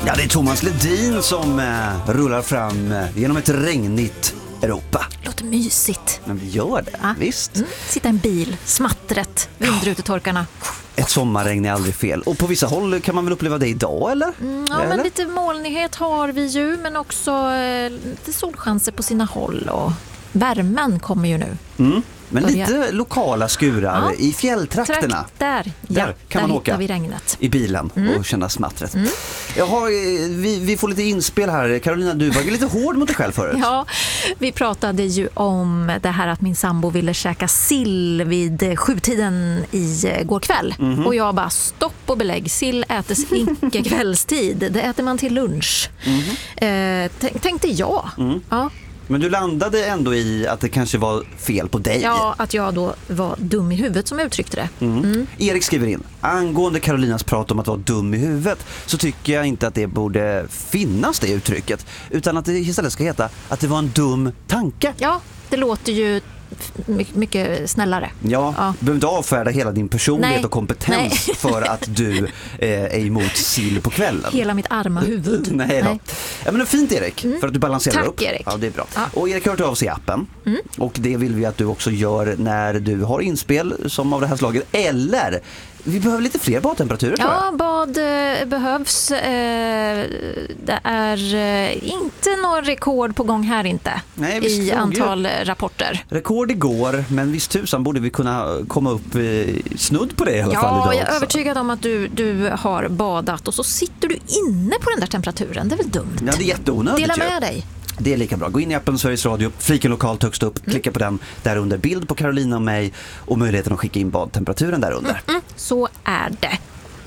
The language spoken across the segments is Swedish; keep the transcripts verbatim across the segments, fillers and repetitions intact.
Ja, det är Thomas Ledin som eh, rullar fram eh, genom ett regnigt Europa. Låter mysigt. Men vi gör det, ja. Visst. Mm. Sitta i en bil, smattret, vindrutetorkarna. Ett sommarregn är aldrig fel. Och på vissa håll kan man väl uppleva det idag, eller? Mm, ja, eller? men lite molnighet har vi ju, men också eh, lite solchanser på sina håll. Och värmen kommer ju nu. Mm. Men lite lokala skurar ja. i fjälltrakterna. Trakt, där, där ja, kan där man åka vi regnet. i bilen mm. och känna smattret. Mm. Jaha, vi, vi får lite inspel här. Carolina, du var lite hård mot dig själv förut. Ja, vi pratade ju om det här att min sambo ville käka sill vid sjutiden i går kväll. Mm. Och jag bara, stopp och belägg. Sill ätes inte kvällstid. Det äter man till lunch. Mm. Eh, tänkte jag. Mm. Ja. Men du landade ändå i att det kanske var fel på dig. Ja, att jag då var dum i huvudet som jag uttryckte det. Mm. Mm. Erik skriver in, angående Carolinas prat om att vara dum i huvudet så tycker jag inte att det borde finnas det uttrycket. Utan att det istället ska heta att det var en dum tanke. Ja, det låter ju mycket snällare. Ja, ja. Du behöver inte avfärda hela din personlighet Nej. och kompetens Nej. för att du eh, är emot sill på kvällen. Hela mitt arma huvud. Nej då. Nej. Ja, men det är fint, Erik, mm. för att du balanserar Tack, upp. Erik. Ja, det är bra. Ja. Och Erik har hört av sig i appen. Mm. Och det vill vi att du också gör när du har inspel som av det här slaget. Eller vi behöver lite fler badtemperaturer. Ja, bad eh, behövs. Eh, det är eh, inte någon rekord på gång här inte. Nej, i antal ju. rapporter. Rekord igår, men visst tusan borde vi kunna komma upp eh, snudd på det i alla ja, fall idag. Ja, jag är övertygad om att du, du har badat och så sitter du inne på den där temperaturen. Det är väl dumt? Ja, det är jätteonödigt. Dela med dig. Det är lika bra. Gå in i appen Sveriges Radio, fliken lokalt högst upp, mm. klicka på den där under, bild på Carolina och mig och möjligheten att skicka in badtemperaturen där under. Mm, mm. Så är det.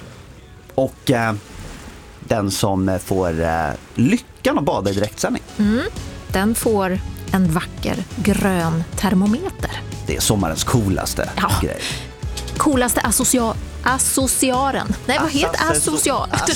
Och eh, den som får eh, lyckan att bada i direktsändning. Mm. Den får en vacker grön termometer. Det är sommarens coolaste ja. grej. Coolaste associa- associaren. Nej, vad heter associat?